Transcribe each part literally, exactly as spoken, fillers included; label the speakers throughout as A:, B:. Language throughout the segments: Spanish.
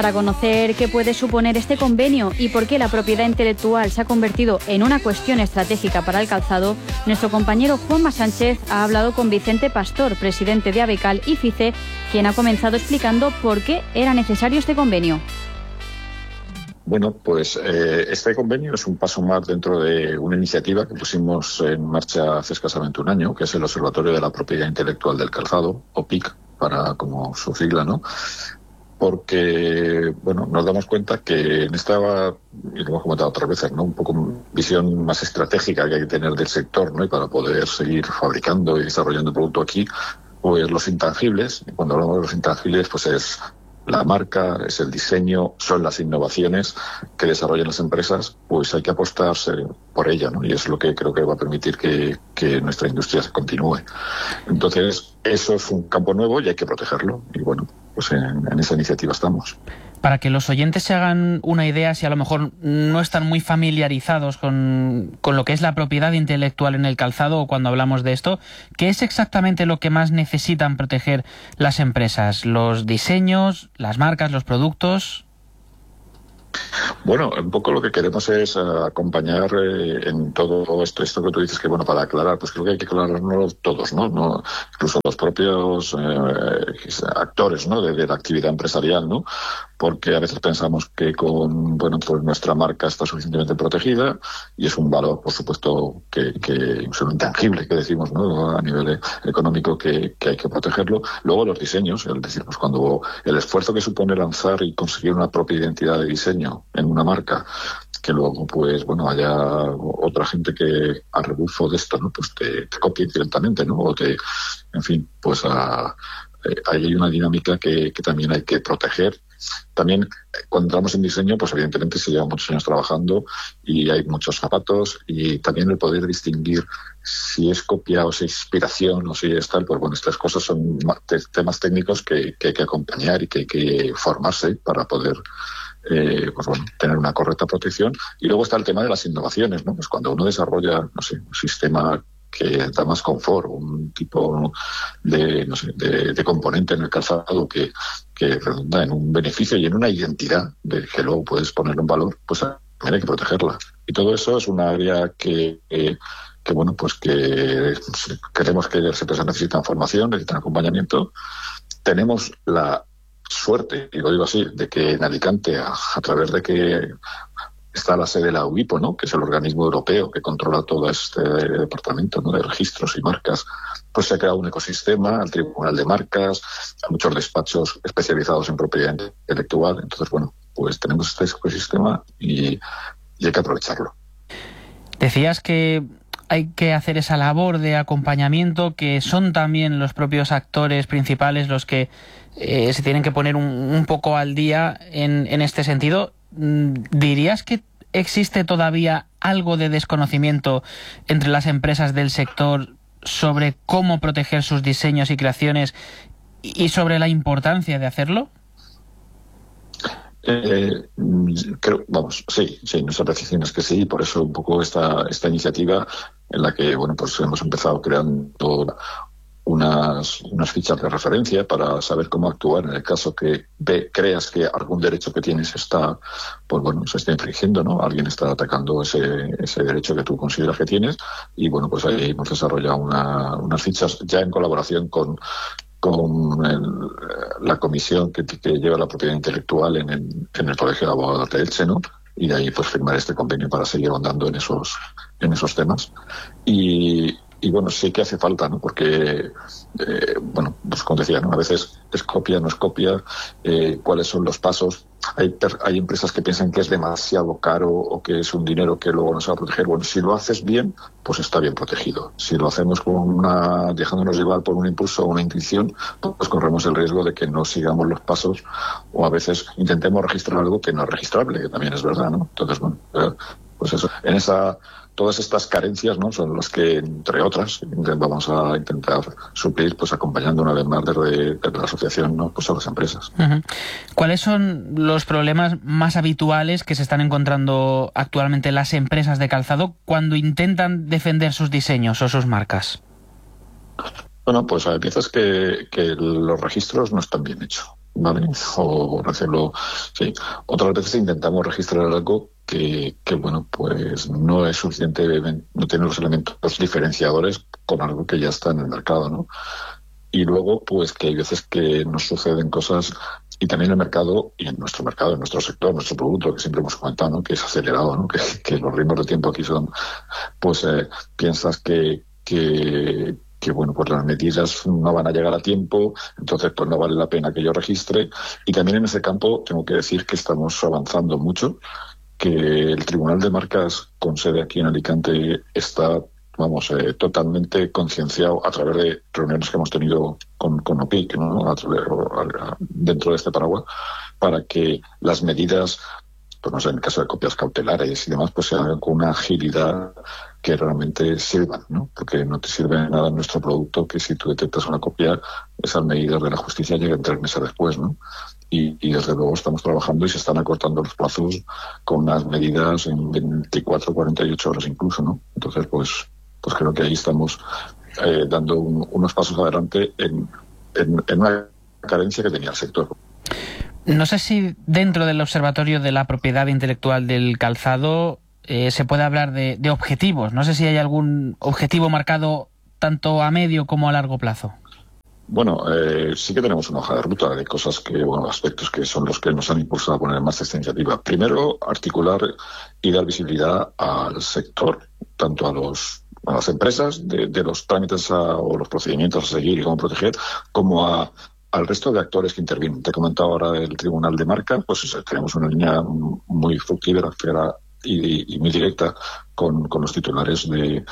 A: Para conocer qué puede suponer este convenio y por qué la propiedad intelectual se ha convertido en una cuestión estratégica para el calzado, nuestro compañero Juanma Sánchez ha hablado con Vicente Pastor, presidente de Abecal y FICE, quien ha comenzado explicando por qué era necesario este convenio.
B: Bueno, pues eh, este convenio es un paso más dentro de una iniciativa que pusimos en marcha hace escasamente un año, que es el Observatorio de la Propiedad Intelectual del Calzado, o P I C, para como su sigla, ¿no? Porque, bueno, nos damos cuenta que en esta, y lo hemos comentado otras veces, ¿no?, un poco visión más estratégica que hay que tener del sector, ¿no?, y para poder seguir fabricando y desarrollando el producto aquí, pues los intangibles, y cuando hablamos de los intangibles, pues es la marca, es el diseño, son las innovaciones que desarrollan las empresas, pues hay que apostarse por ella, ¿no? Y es lo que creo que va a permitir que, que nuestra industria se continúe. Entonces, eso es un campo nuevo y hay que protegerlo. Y bueno, pues en, en esa iniciativa estamos.
C: Para que los oyentes se hagan una idea, si a lo mejor no están muy familiarizados con, con lo que es la propiedad intelectual en el calzado o cuando hablamos de esto, ¿qué es exactamente lo que más necesitan proteger las empresas? ¿Los diseños, las marcas, los productos?
B: Bueno, un poco lo que queremos es uh, acompañar eh, en todo esto, esto que tú dices, que bueno, para aclarar, pues creo que hay que aclararlo todos, ¿no? no incluso los propios eh, actores, ¿no?, de, de la actividad empresarial, ¿no? Porque a veces pensamos que con, bueno, pues nuestra marca está suficientemente protegida y es un valor, por supuesto, que, que es un intangible, que decimos, ¿no?, a nivel económico, que, que hay que protegerlo. Luego los diseños, es decir, pues cuando el esfuerzo que supone lanzar y conseguir una propia identidad de diseño en una marca, que luego, pues, bueno, haya otra gente que a rebufo de esto, ¿no?, pues te, te copie directamente, ¿no?, o te, en fin, pues a, eh, ahí hay una dinámica que, que también hay que proteger. También, cuando entramos en diseño, pues evidentemente se lleva muchos años trabajando y hay muchos zapatos, y también el poder distinguir si es copia o si es inspiración o si es tal, pues bueno, estas cosas son temas técnicos que, que hay que acompañar y que hay que formarse para poder Eh, pues bueno, tener una correcta protección. Y luego está el tema de las innovaciones, ¿no? Pues cuando uno desarrolla, no sé, un sistema que da más confort, un tipo de, no sé, de, de componente en el calzado que, que redunda en un beneficio y en una identidad de que luego puedes poner en valor, pues también hay que protegerla. Y todo eso es una área que, eh, que bueno, pues que queremos que las empresas necesitan formación, necesitan acompañamiento. Tenemos la suerte, y lo digo así, de que en Alicante, a, a través de que está la sede de la UIPO, ¿no?, que es el organismo europeo que controla todo este departamento, ¿no?, de registros y marcas, pues se ha creado un ecosistema, el Tribunal de Marcas, hay muchos despachos especializados en propiedad intelectual. Entonces, bueno, pues tenemos este ecosistema y, y hay que aprovecharlo.
C: Decías que hay que hacer esa labor de acompañamiento, que son también los propios actores principales los que eh, se tienen que poner un, un poco al día en, en este sentido. ¿Dirías que existe todavía algo de desconocimiento entre las empresas del sector sobre cómo proteger sus diseños y creaciones y sobre la importancia de hacerlo?
B: Eh, creo, vamos, sí, sí, nuestra precisión es que sí, por eso un poco esta, esta iniciativa en la que, bueno, pues hemos empezado creando unas, unas fichas de referencia para saber cómo actuar en el caso que ve, creas que algún derecho que tienes está, pues bueno, se está infringiendo, ¿no? Alguien está atacando ese, ese derecho que tú consideras que tienes, y bueno, pues ahí hemos desarrollado una, unas fichas ya en colaboración con con el, la comisión que, que lleva la propiedad intelectual en el, en el Colegio de Abogados de Elche, ¿no? Y de ahí pues firmar este convenio para seguir andando en esos en esos temas. Y, y bueno, sí que hace falta, ¿no? Porque, eh, bueno, pues como decía, ¿no?, a veces es copia, no es copia, eh, cuáles son los pasos. Hay, hay empresas que piensan que es demasiado caro o que es un dinero que luego no se va a proteger. Bueno, si lo haces bien, pues está bien protegido. Si lo hacemos con una, dejándonos llevar por un impulso o una intuición, pues corremos el riesgo de que no sigamos los pasos o a veces intentemos registrar algo que no es registrable, que también es verdad, ¿no? Entonces, bueno, pues eso, en esa, todas estas carencias, ¿no?, son las que, entre otras, vamos a intentar suplir, pues acompañando una vez más desde, desde la asociación, ¿no?, pues a las empresas.
C: Uh-huh. ¿Cuáles son los problemas más habituales que se están encontrando actualmente las empresas de calzado cuando intentan defender sus diseños o sus marcas?
B: Bueno, pues hay veces que, que los registros no están bien hechos. ¿vale? O hacerlo, sí. Otras veces intentamos registrar algo que, que, bueno, pues no es suficiente, no tiene los elementos diferenciadores con algo que ya está en el mercado, ¿no? Y luego, pues que hay veces que nos suceden cosas, y también en el mercado, y en nuestro mercado, en nuestro sector, nuestro producto, que siempre hemos comentado, ¿no? Que es acelerado, ¿no? Que, que los ritmos de tiempo aquí son, pues eh, piensas que, que, que, bueno, pues las medidas no van a llegar a tiempo, entonces pues no vale la pena que yo registre. Y también en ese campo tengo que decir que estamos avanzando mucho, que el Tribunal de Marcas con sede aquí en Alicante está, vamos, eh, totalmente concienciado a través de reuniones que hemos tenido con, con O P I C, ¿no? A través, a, dentro de este paraguas, para que las medidas, pues no sé, en el caso de copias cautelares y demás, pues se hagan con una agilidad que realmente sirvan, ¿no? Porque no te sirve de nada nuestro producto que si tú detectas una copia, esas medidas de la justicia lleguen tres meses después, ¿no? Y, y desde luego estamos trabajando y se están acortando los plazos con unas medidas en veinticuatro, cuarenta y ocho horas incluso, ¿no? Entonces, pues, pues creo que ahí estamos eh, dando un, unos pasos adelante en, en, en una carencia que tenía el sector.
C: No sé si dentro del Observatorio de la Propiedad Intelectual del Calzado eh, se puede hablar de, de objetivos. No sé si hay algún objetivo marcado tanto a medio como a largo plazo.
B: Bueno, eh, sí que tenemos una hoja de ruta de cosas que, bueno, aspectos que son los que nos han impulsado a poner en marcha esta iniciativa. Primero, articular y dar visibilidad al sector, tanto a los a las empresas de, de los trámites a, o los procedimientos a seguir y cómo proteger, como a al resto de actores que intervienen. Te he comentado ahora del Tribunal de Marca, pues tenemos una línea muy fructífera y, y muy directa con, con los titulares de,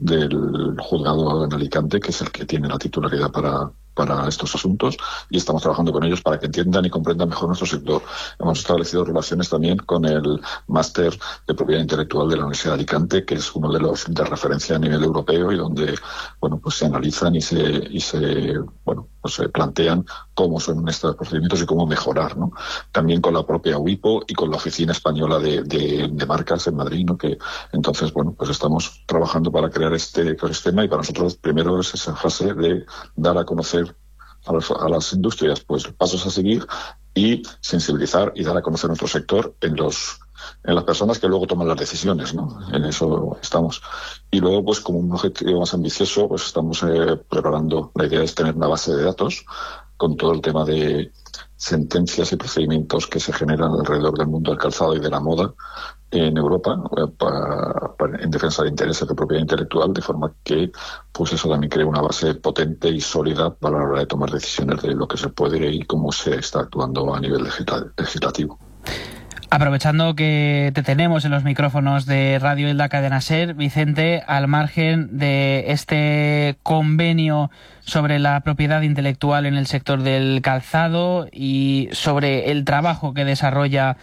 B: del juzgado en Alicante, que es el que tiene la titularidad para, para estos asuntos, y estamos trabajando con ellos para que entiendan y comprendan mejor nuestro sector. Hemos establecido relaciones también con el máster de propiedad intelectual de la Universidad de Alicante, que es uno de los de referencia a nivel europeo y donde, bueno, pues se analizan y se, y se, bueno, pues se plantean cómo son estos procedimientos y cómo mejorar, ¿no? También con la propia U I P O y con la Oficina Española de, de, de Marcas en Madrid, ¿no? Que entonces, bueno, pues estamos trabajando para crear este ecosistema, y para nosotros primero es esa fase de dar a conocer a, los, a las industrias pues pasos a seguir y sensibilizar y dar a conocer nuestro sector en los en las personas que luego toman las decisiones, ¿no? En eso estamos. Y luego, pues como un objetivo más ambicioso, pues estamos eh, preparando, la idea es tener una base de datos con todo el tema de sentencias y procedimientos que se generan alrededor del mundo del calzado y de la moda en Europa, eh, para, para, en defensa de intereses de propiedad intelectual, de forma que pues eso también crea una base potente y sólida para la hora de tomar decisiones de lo que se puede y cómo se está actuando a nivel legislativo.
C: Aprovechando que te tenemos en los micrófonos de Radio Elda Cadena Ser, Vicente, al margen de este convenio sobre la propiedad intelectual en el sector del calzado y sobre el trabajo que desarrolla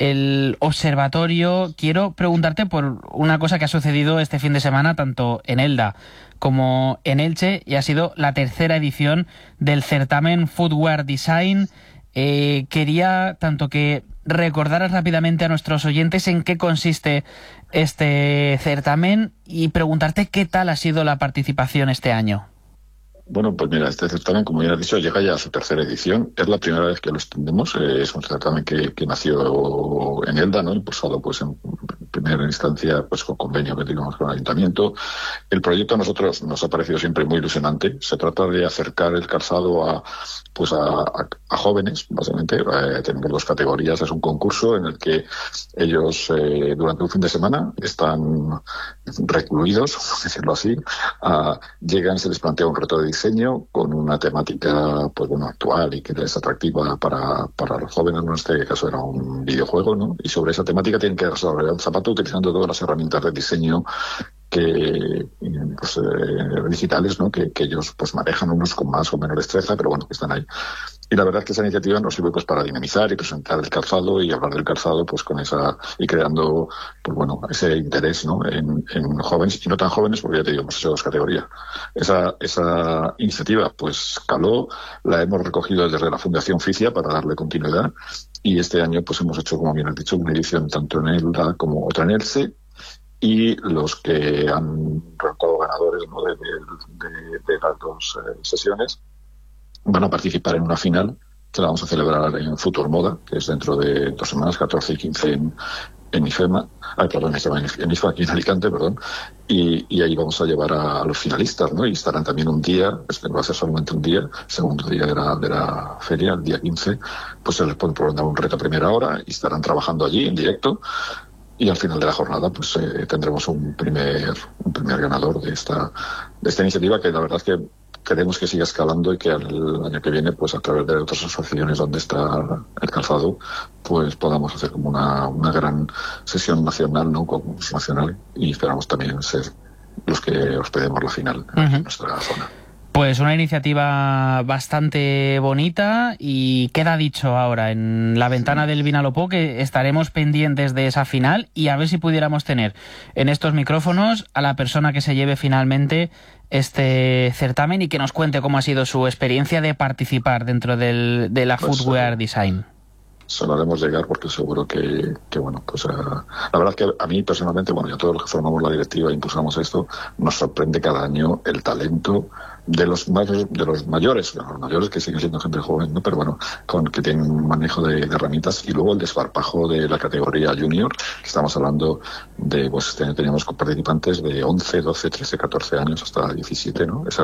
C: el observatorio, quiero preguntarte por una cosa que ha sucedido este fin de semana tanto en Elda como en Elche, y ha sido la tercera edición del certamen Footwear Design. Eh, quería tanto que recordaras rápidamente a nuestros oyentes en qué consiste este certamen y preguntarte qué tal ha sido la participación este año.
B: Bueno, pues mira, este certamen, como ya has dicho, llega ya a su tercera edición. Es la primera vez que lo extendemos. Eh, es un certamen que, que nació en Elda, ¿no? Impulsado, pues, en primera instancia, pues, con convenio que tenemos con el Ayuntamiento. El proyecto a nosotros nos ha parecido siempre muy ilusionante. Se trata de acercar el calzado a, pues, a, a, a jóvenes, básicamente. Eh, tenemos dos categorías. Es un concurso en el que ellos, eh, durante un fin de semana, están recluidos, por decirlo así. Uh, llegan, se les plantea un reto de diseño con una temática, pues bueno, actual y que es atractiva para, para los jóvenes. En este caso era un videojuego, ¿no? Y sobre esa temática tienen que desarrollar un zapato utilizando todas las herramientas de diseño que pues, eh, digitales, ¿no? Que, que ellos pues manejan, unos con más o menos destreza, pero bueno, que están ahí. Y la verdad es que esa iniciativa nos sirve pues para dinamizar y presentar el calzado y hablar del calzado pues con esa, y creando pues bueno, ese interés, ¿no? en, en jóvenes y no tan jóvenes, porque ya te digo, hemos hecho dos categorías. Esa, esa iniciativa pues caló, la hemos recogido desde la Fundación Ficia para darle continuidad, y este año pues hemos hecho, como bien has dicho, una edición tanto en Elda como otra en Elche, y los que han resultado ganadores, ¿no? de, de, de, de las dos eh, sesiones van a participar en una final que la vamos a celebrar en Futur Moda, que es dentro de dos semanas, catorce y quince en, en IFEMA, ay, perdón, en IFA, aquí en Alicante, perdón, y, y ahí vamos a llevar a, a los finalistas, ¿no? Y estarán también un día, este va a ser solamente un día, el segundo día de la, de la feria, el día quince, pues se les puede proponer un reto a primera hora y estarán trabajando allí en directo. Y al final de la jornada pues eh, tendremos un primer un primer ganador de esta de esta iniciativa, que la verdad es que queremos que siga escalando y que el año que viene, pues a través de otras asociaciones donde está el calzado, pues podamos hacer como una, una gran sesión nacional, ¿no? Como nacional, y esperamos también ser los que hospedemos la final uh-huh. en nuestra zona.
C: Pues una iniciativa bastante bonita, y queda dicho ahora en la ventana del Vinalopó que estaremos pendientes de esa final, y a ver si pudiéramos tener en estos micrófonos a la persona que se lleve finalmente este certamen y que nos cuente cómo ha sido su experiencia de participar dentro del, de la pues, Footwear Design.
B: Se lo haremos llegar, porque seguro que, que bueno, pues uh, la verdad que a mí personalmente, bueno, y a todos los que formamos la directiva e impulsamos esto, nos sorprende cada año el talento de los mayores, de los mayores, bueno, los mayores que siguen siendo gente joven, ¿no? Pero bueno, con que tienen un manejo de, de herramientas, y luego el desparpajo de la categoría junior, que estamos hablando de, pues este año teníamos participantes de once, doce, trece, catorce años hasta diecisiete, ¿no? Esa,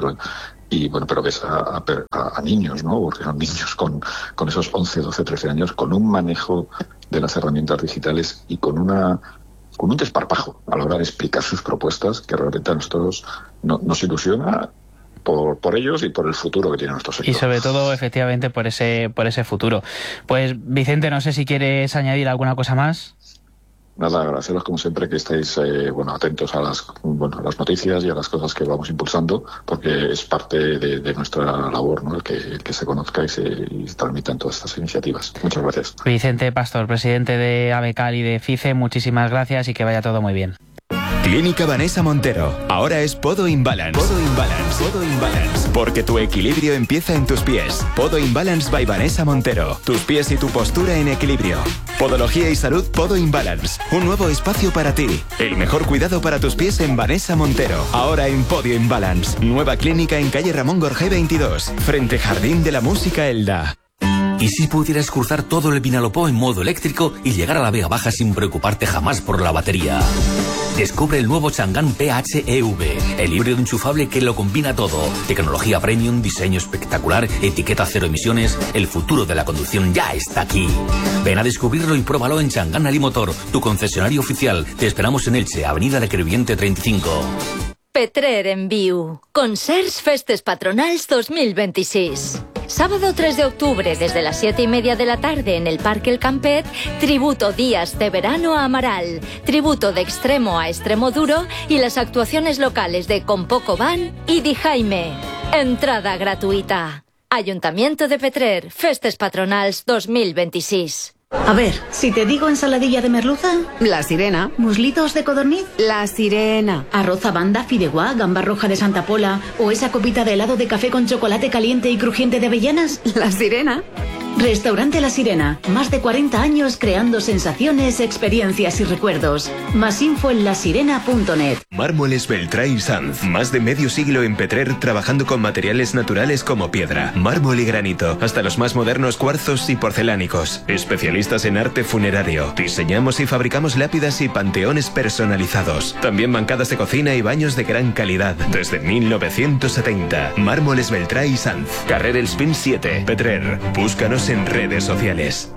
B: y bueno, pero ves a, a, a niños, ¿no? Porque son niños con, con esos once, doce, trece años, con un manejo de las herramientas digitales y con una con un desparpajo a la hora de explicar sus propuestas, que realmente a nosotros no, nos ilusiona Por, por ellos y por el futuro que tiene nuestro sector.
C: Y sobre todo, efectivamente, por ese por ese futuro. Pues, Vicente, no sé si quieres añadir alguna cosa más.
B: Nada, agradeceros como siempre que estéis eh, bueno, atentos a las, bueno, a las noticias y a las cosas que vamos impulsando, porque es parte de, de nuestra labor, ¿no? El que, el que se conozca y se, y se transmitan todas estas iniciativas. Muchas gracias.
C: Vicente Pastor, presidente de ABECAL y de FICE, muchísimas gracias y que vaya todo muy bien.
D: Clínica Vanessa Montero. Ahora es Podo Imbalance. Podo Imbalance. Podo Imbalance. Porque tu equilibrio empieza en tus pies. Podo Imbalance by Vanessa Montero. Tus pies y tu postura en equilibrio. Podología y salud Podo Imbalance. Un nuevo espacio para ti. El mejor cuidado para tus pies en Vanessa Montero. Ahora en Podio Imbalance. Nueva clínica en calle Ramón Gorgé veintidós. Frente Jardín de la Música Elda.
E: ¿Y si pudieras cruzar todo el Vinalopó en modo eléctrico y llegar a la Vega Baja sin preocuparte jamás por la batería? Descubre el nuevo Chang'an P H E V, el híbrido enchufable que lo combina todo. Tecnología premium, diseño espectacular, etiqueta cero emisiones. El futuro de la conducción ya está aquí. Ven a descubrirlo y pruébalo en Chang'an Alimotor, tu concesionario oficial. Te esperamos en Elche, Avenida de Crevillente treinta y cinco.
F: Petrer en Viu. Concerts Festes Patronals dos mil veintiséis. Sábado tres de octubre, desde las siete y media de la tarde en el Parque El Campet, tributo Días de Verano a Amaral, tributo de Extremo a Extremo Duro y las actuaciones locales de Con Poco Van y Di Jaime. Entrada gratuita. Ayuntamiento de Petrer, Festes Patronals dos mil veintiséis.
G: A ver, si te digo ensaladilla de merluza...
H: La sirena.
G: ¿Muslitos de codorniz?
H: La sirena.
G: ¿Arroz a banda, fideuá, gamba roja de Santa Pola o esa copita de helado de café con chocolate caliente y crujiente de avellanas?
H: La sirena.
G: Restaurante La Sirena. Más de cuarenta años creando sensaciones, experiencias y recuerdos. Más info en la sirena punto net.
D: Mármoles Beltrá y Sanz. Más de medio siglo en Petrer trabajando con materiales naturales como piedra, mármol y granito, hasta los más modernos cuarzos y porcelánicos. Especialistas en arte funerario. Diseñamos y fabricamos lápidas y panteones personalizados. También bancadas de cocina y baños de gran calidad. Desde mil novecientos setenta. Mármoles Beltrá y Sanz. Carrer El Spin siete. Petrer. Búscanos en redes sociales.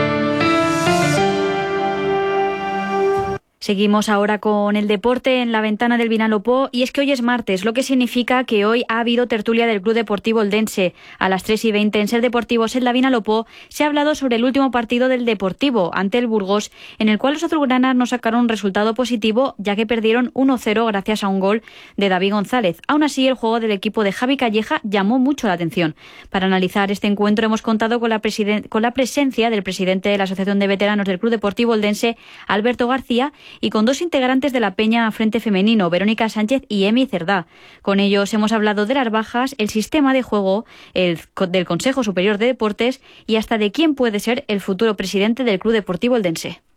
A: Seguimos ahora con el deporte en la ventana del Vinalopó, y es que hoy es martes, lo que significa que hoy ha habido tertulia del Club Deportivo Eldense. A las tres y veinte en Ser Deportivos en la Vinalopó se ha hablado sobre el último partido del Deportivo ante el Burgos, en el cual los azulgranas no sacaron un resultado positivo, ya que perdieron uno cero gracias a un gol de David González. Aún así, el juego del equipo de Javi Calleja llamó mucho la atención. Para analizar este encuentro hemos contado con la, presiden- con la presencia del presidente de la Asociación de Veteranos del Club Deportivo Eldense, Alberto García, y con dos integrantes de la Peña Frente Femenino, Verónica Sánchez y Emi Cerdá. Con ellos hemos hablado de las bajas, el sistema de juego, el del Consejo Superior de Deportes y hasta de quién puede ser el futuro presidente del Club Deportivo Eldense.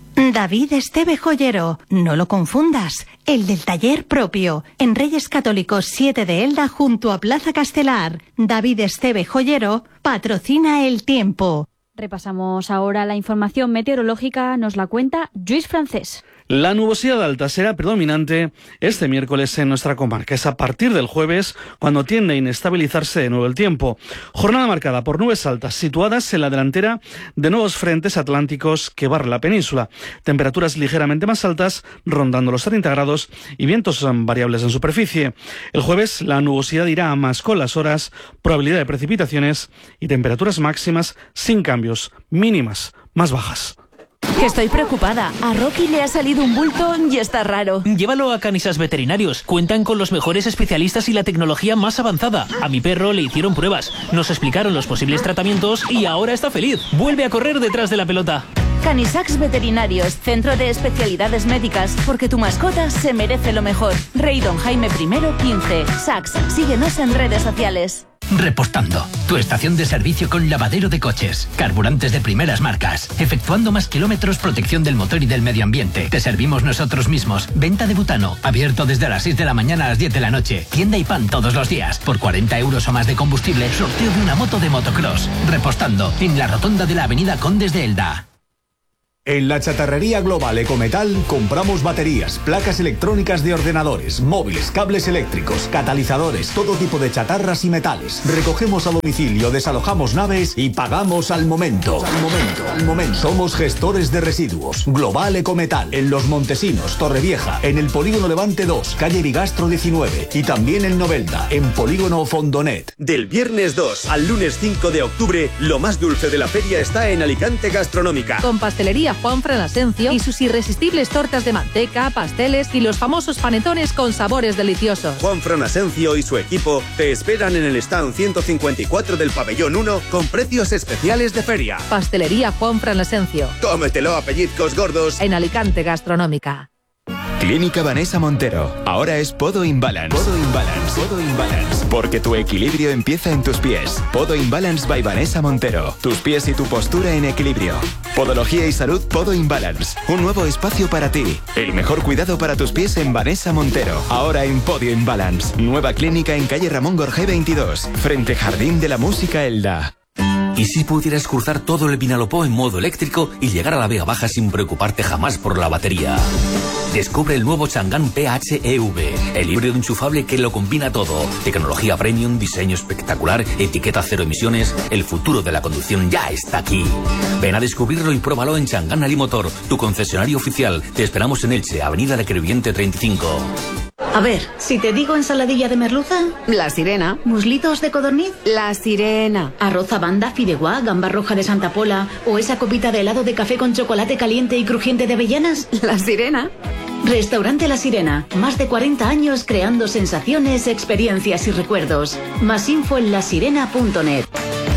I: David Esteve Joyero, no lo confundas, el del taller propio, en Reyes Católicos siete de Elda junto a Plaza Castelar. David Esteve Joyero patrocina el tiempo.
A: Repasamos ahora la información meteorológica, nos la cuenta Lluís Francés.
J: La nubosidad alta será predominante este miércoles en nuestra comarca. Es a partir del jueves cuando tiende a inestabilizarse de nuevo el tiempo. Jornada marcada por nubes altas situadas en la delantera de nuevos frentes atlánticos que barren la península. Temperaturas ligeramente más altas, rondando los treinta grados y vientos variables en superficie. El jueves la nubosidad irá a más con las horas, probabilidad de precipitaciones y temperaturas máximas sin cambios, mínimas más bajas.
K: Estoy preocupada. A Rocky le ha salido un bulto y está raro.
L: Llévalo a Canisas Veterinarios. Cuentan con los mejores especialistas y la tecnología más avanzada. A mi perro le hicieron pruebas, nos explicaron los posibles tratamientos y ahora está feliz. Vuelve a correr detrás de la pelota.
K: Canisax Veterinarios, centro de especialidades médicas, porque tu mascota se merece lo mejor. Rey Don Jaime primero quince. Sax, síguenos en redes sociales.
M: Repostando, tu estación de servicio con lavadero de coches, carburantes de primeras marcas, efectuando más kilómetros, protección del motor y del medio ambiente. Te servimos nosotros mismos. Venta de butano, abierto desde las seis de la mañana a las diez de la noche. Tienda y pan todos los días. Por cuarenta euros o más de combustible, sorteo de una moto de motocross. Repostando, en la rotonda de la avenida Condes de Elda.
N: En la Chatarrería Global Ecometal compramos baterías, placas electrónicas de ordenadores, móviles, cables eléctricos, catalizadores, todo tipo de chatarras y metales. Recogemos a domicilio, desalojamos naves y pagamos al momento. Al momento, al momento. Somos gestores de residuos. Global Ecometal, en Los Montesinos, Torrevieja, en el Polígono Levante dos, calle Bigastro diecinueve y también en Novelda, en Polígono Fondonet.
O: Del viernes dos al lunes cinco de octubre, lo más dulce de la feria está en Alicante Gastronómica.
P: Con pastelería Juanfran Asencio y sus irresistibles tortas de manteca, pasteles y los famosos panetones con sabores deliciosos.
O: Juanfran Asencio y su equipo te esperan en el stand ciento cincuenta y cuatro del pabellón uno con precios especiales de feria.
P: Pastelería Juanfran Asencio.
O: Cómetelo a pellizcos gordos.
P: En Alicante Gastronómica.
D: Clínica Vanessa Montero. Ahora es Podo Imbalance. Podo Imbalance. Podo Imbalance. Porque tu equilibrio empieza en tus pies. Podo Imbalance by Vanessa Montero. Tus pies y tu postura en equilibrio. Podología y salud Podo Imbalance. Un nuevo espacio para ti. El mejor cuidado para tus pies en Vanessa Montero. Ahora en Podio Imbalance. Nueva clínica en calle Ramón Gorgé veintidós. Frente Jardín de la Música Elda.
E: ¿Y si pudieras cruzar todo el Vinalopó en modo eléctrico y llegar a la Vega Baja sin preocuparte jamás por la batería? Descubre el nuevo Chang'an P H E V, el híbrido enchufable que lo combina todo. Tecnología premium, diseño espectacular, etiqueta cero emisiones. El futuro de la conducción ya está aquí. Ven a descubrirlo y pruébalo en Chang'an Alimotor, tu concesionario oficial. Te esperamos en Elche, Avenida La Crevillente treinta y cinco.
G: A ver, si te digo ensaladilla de merluza...
H: La sirena.
G: ¿Muslitos de codorniz?
H: La sirena.
G: ¿Arroz a banda, fideuá, gamba roja de Santa Pola o esa copita de helado de café con chocolate caliente y crujiente de avellanas?
H: La sirena.
G: Restaurante La Sirena. Más de cuarenta años creando sensaciones, experiencias y recuerdos. Más info en la sirena punto net.